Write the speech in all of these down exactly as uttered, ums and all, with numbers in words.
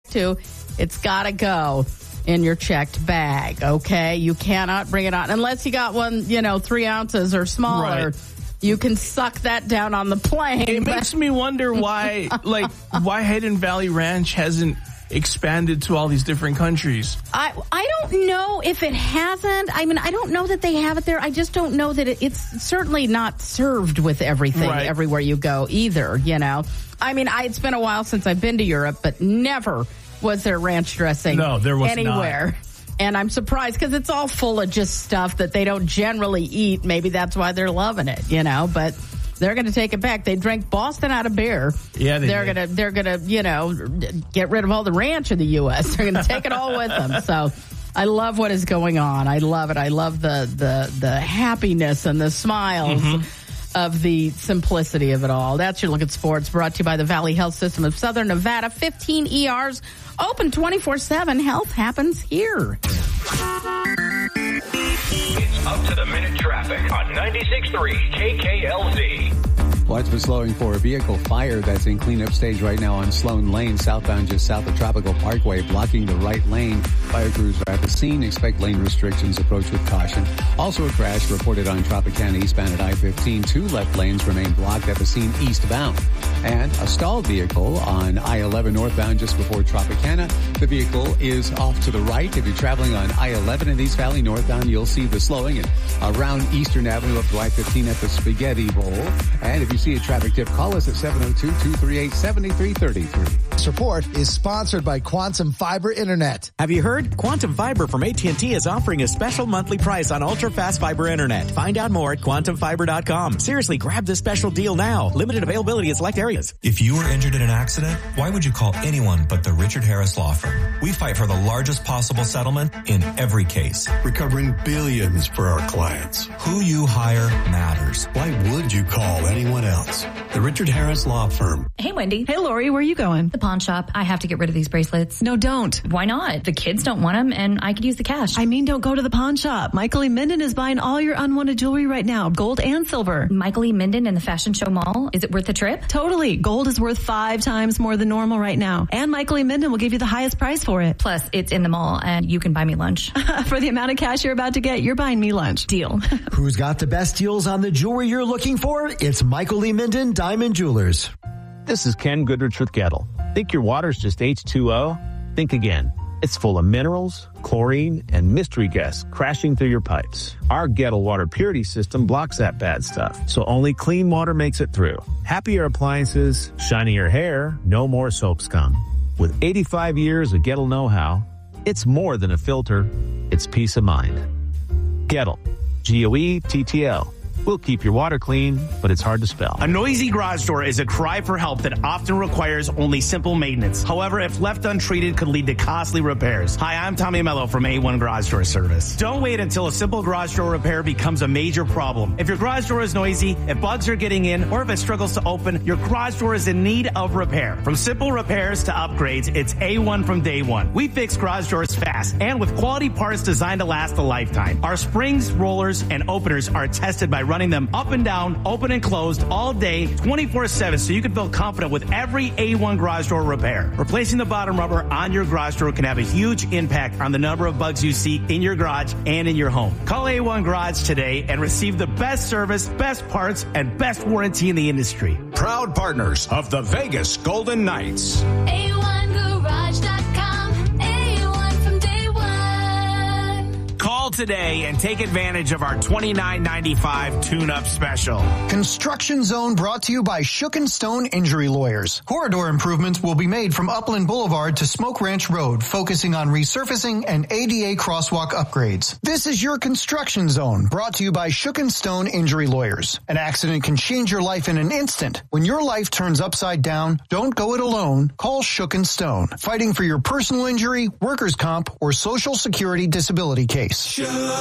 to, it's got to go in your checked bag, okay? You cannot bring it on unless you got one, you know, three ounces or smaller. Right. You can suck that down on the plane. It makes me wonder why, like, why Hidden Valley Ranch hasn't expanded to all these different countries. I I don't know if it hasn't. I mean, I don't know that they have it there. I just don't know that it, it's certainly not served with everything right. everywhere you go either, you know? I mean, I, it's been a while since I've been to Europe, but never was there ranch dressing no, there was anywhere. Not. And I'm surprised because it's all full of just stuff that they don't generally eat. Maybe that's why they're loving it, you know, but they're going to take it back. They drank Boston out of beer. Yeah, they they're going to, they're going to, you know, get rid of all the ranch in the U S. They're going to take it all with them. So I love what is going on. I love it. I love the, the, the happiness and the smiles. Mm-hmm. Of the simplicity of it all. That's your look at sports, brought to you by the Valley Health System of Southern Nevada. fifteen E Rs, open twenty-four seven. Health happens here. It's up to the minute traffic on ninety-six point three K K L Z. Watch for slowing for a vehicle fire that's in cleanup stage right now on Sloan Lane, southbound just south of Tropical Parkway, blocking the right lane. Fire crews are at the scene. Expect lane restrictions. Approach with caution. Also a crash reported on Tropicana eastbound at I fifteen. Two left lanes remain blocked at the scene eastbound. And a stalled vehicle on I eleven northbound just before Tropicana. The vehicle is off to the right. If you're traveling on I eleven in East Valley northbound, you'll see the slowing and around Eastern Avenue up to I fifteen at the Spaghetti Bowl. And if you see a traffic tip, call us at seven oh two, two three eight, seven three three three. This report is sponsored by Quantum Fiber Internet. Have you heard? Quantum Fiber from A T and T is offering a special monthly price on ultra-fast fiber internet. Find out more at quantum fiber dot com. Seriously, grab this special deal now. Limited availability in select areas. If you were injured in an accident, why would you call anyone but the Richard Harris Law Firm? We fight for the largest possible settlement in every case, recovering billions for our clients. Who you hire matters. Why would you call anyone else? The Richard Harris Law Firm. Hey, Wendy. Hey, Lori. Where are you going? The pawn shop. I have to get rid of these bracelets. No, don't. Why not? The kids don't want them, and I could use the cash. I mean, don't go to the pawn shop. Michael E. Minden is buying all your unwanted jewelry right now, gold and silver. Michael E. Minden in the Fashion Show Mall? Is it worth the trip? Totally. Gold is worth five times more than normal right now. And Michael E. Minden will give you the highest price for it. Plus, it's in the mall, and you can buy me lunch. For the amount of cash you're about to get, you're buying me lunch. Deal. Who's got the best deals on the jewelry you're looking for? It's Michael E. Minden Diamond Jewelers. This is Ken Goodrich with Gettle. Think your water's just H two O? Think again. It's full of minerals, chlorine, and mystery gas crashing through your pipes. Our Gettle water purity system blocks that bad stuff, so only clean water makes it through. Happier appliances, shinier hair, no more soap scum. With eighty-five years of Gettle know-how, it's more than a filter, it's peace of mind. Gettle. G O E T T L. We'll keep your water clean, but it's hard to spell. A noisy garage door is a cry for help that often requires only simple maintenance. However, if left untreated, could lead to costly repairs. Hi, I'm Tommy Mello from A one Garage Door Service. Don't wait until a simple garage door repair becomes a major problem. If your garage door is noisy, if bugs are getting in, or if it struggles to open, your garage door is in need of repair. From simple repairs to upgrades, it's A one from day one. We fix garage doors fast and with quality parts designed to last a lifetime. Our springs, rollers, and openers are tested by running them up and down, open and closed all day, twenty-four seven, so you can feel confident with every A one garage door repair. Replacing the bottom rubber on your garage door can have a huge impact on the number of bugs you see in your garage and in your home. Call A one Garage today and receive the best service, best parts, and best warranty in the industry. Proud partners of the Vegas Golden Knights. A one garage dot com. A one from day one. Call today and take advantage of our twenty-nine ninety-five tune-up special. Construction Zone brought to you by Shook and Stone Injury Lawyers. Corridor improvements will be made from Upland Boulevard to Smoke Ranch Road, focusing on resurfacing and A D A crosswalk upgrades. This is your Construction Zone, brought to you by Shook and Stone Injury Lawyers. An accident can change your life in an instant. When your life turns upside down, don't go it alone. Call Shook and Stone, fighting for your personal injury, workers' comp, or Social Security disability case. Shook.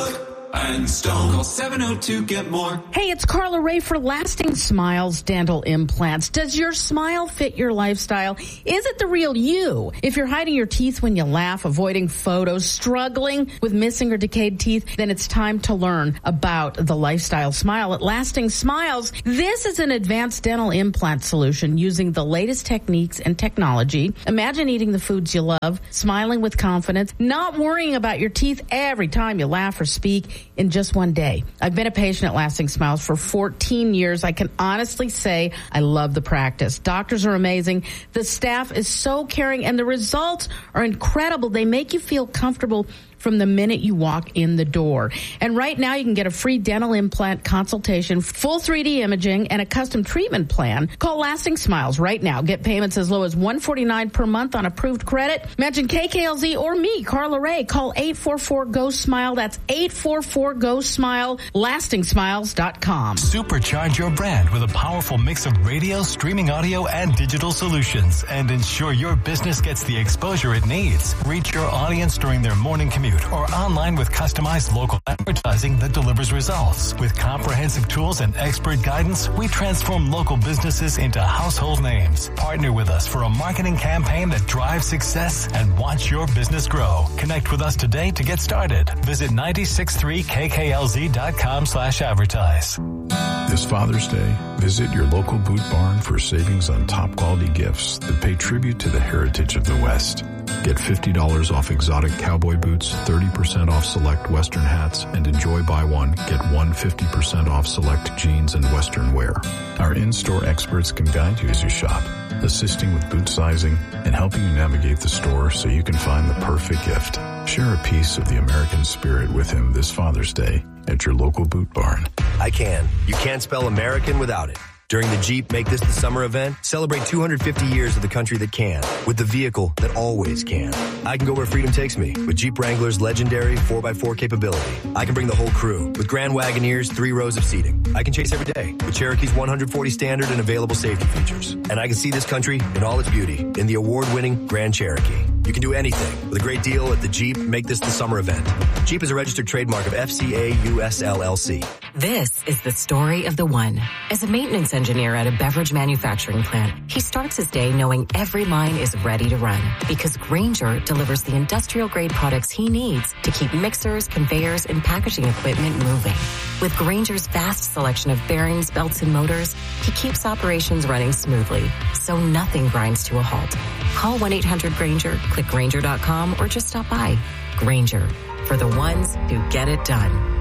and Stone. Call seven oh two, get more. Hey, it's Carla Ray for Lasting Smiles Dental Implants. Does your smile fit your lifestyle? Is it the real you? If you're hiding your teeth when you laugh, avoiding photos, struggling with missing or decayed teeth, then it's time to learn about the lifestyle smile at Lasting Smiles. This is an advanced dental implant solution using the latest techniques and technology. Imagine eating the foods you love, smiling with confidence, not worrying about your teeth every time you laugh or speak in just one day. I've been a patient at Lasting Smiles for fourteen years. I can honestly say I love the practice. Doctors are amazing. The staff is so caring, and the results are incredible. They make you feel comfortable from the minute you walk in the door. And right now you can get a free dental implant consultation, full three D imaging, and a custom treatment plan. Call Lasting Smiles right now. Get payments as low as one hundred forty-nine dollars per month on approved credit. Mention K K L Z or me, Carla Ray. Call eight four four, G O, SMILE. That's eight four four, G O, SMILE. lasting smiles dot com. Supercharge your brand with a powerful mix of radio, streaming audio, and digital solutions, and ensure your business gets the exposure it needs. Reach your audience during their morning commute or online with customized local advertising that delivers results. With comprehensive tools and expert guidance, we transform local businesses into household names. Partner with us for a marketing campaign that drives success and watch your business grow. Connect with us today to get started. Visit nine six three K K L Z dot com slash advertise. This Father's Day, visit your local Boot Barn for savings on top quality gifts that pay tribute to the heritage of the West. Get fifty dollars off exotic cowboy boots, thirty percent off select Western hats, and enjoy buy one, get one fifty percent off select jeans and Western wear. Our in-store experts can guide you as you shop, assisting with boot sizing and helping you navigate the store so you can find the perfect gift. Share a piece of the American spirit with him this Father's Day at your local Boot Barn. I can. You can't spell American without it. During the Jeep Make This the Summer event, celebrate two hundred fifty years of the country that can, with the vehicle that always can. I can go where freedom takes me with Jeep Wrangler's legendary four by four capability. I can bring the whole crew with Grand Wagoneer's three rows of seating. I can chase every day with Cherokee's one hundred forty standard and available safety features. And I can see this country in all its beauty in the award-winning Grand Cherokee. You can do anything with a great deal at the Jeep Make This the Summer event. Jeep is a registered trademark of F C A U S L L C. This is the story of the one. As a maintenance engineer at a beverage manufacturing plant, he starts his day knowing every line is ready to run because Grainger delivers the industrial-grade products he needs to keep mixers, conveyors, and packaging equipment moving. With Grainger's vast selection of bearings, belts, and motors, he keeps operations running smoothly, so nothing grinds to a halt. Call one eight hundred Grainger, click Grainger dot com, or just stop by. Grainger, for the ones who get it done.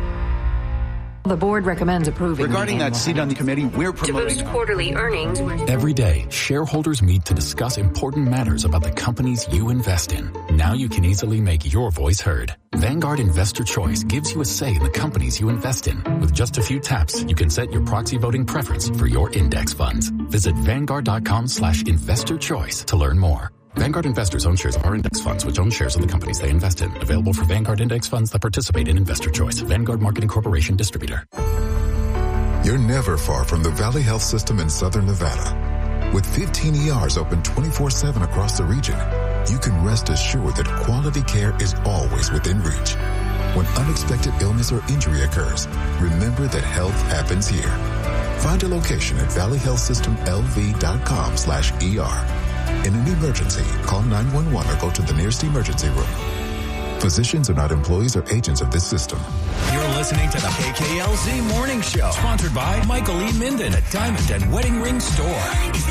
The board recommends approving. Regarding that seat on the committee, we're promoting to boost quarterly earnings. Every day, shareholders meet to discuss important matters about the companies you invest in. Now you can easily make your voice heard. Vanguard Investor Choice gives you a say in the companies you invest in. With just a few taps, you can set your proxy voting preference for your index funds. Visit Vanguard dot com slash investor choice to learn more. Vanguard investors own shares of our index funds, which own shares of the companies they invest in. Available for Vanguard index funds that participate in Investor Choice. Vanguard Marketing Corporation Distributor. You're never far from the Valley Health System in Southern Nevada. With fifteen E Rs open twenty-four seven across the region, you can rest assured that quality care is always within reach. When unexpected illness or injury occurs, remember that health happens here. Find a location at valley health system L V dot com slash E R. In an emergency, call nine one one or go to the nearest emergency room. Physicians are not employees or agents of this system. You're listening to the K K L Z Morning Show, sponsored by Michael E. Minden at Diamond and Wedding Ring Store.